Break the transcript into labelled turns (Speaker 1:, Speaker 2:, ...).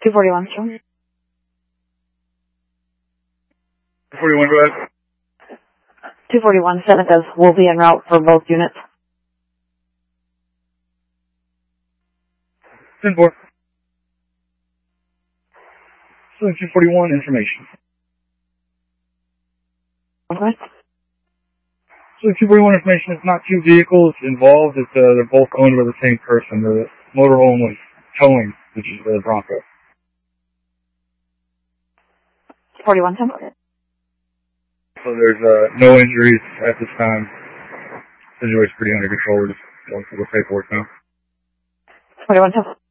Speaker 1: 241, show.
Speaker 2: 241, go ahead.
Speaker 1: 241, 7 says we'll be en route for both units.
Speaker 2: 10-4. So 241, information.
Speaker 1: Okay.
Speaker 2: So 241 information, it's not two vehicles involved, it's, they're both owned by the same person. The motorhome was towing, which is the Bronco.
Speaker 1: 41, 10.
Speaker 2: So there's, no injuries at this time. Situation's pretty under control, we're just going through the paperwork now.
Speaker 1: 41, 10.